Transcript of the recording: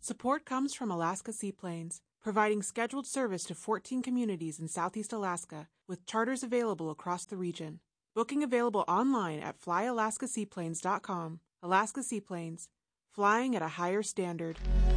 Support comes from Alaska Seaplanes, providing scheduled service to 14 communities in Southeast Alaska, with charters available across the region. Booking available online at flyalaskaseaplanes.com. Alaska Seaplanes, flying at a higher standard.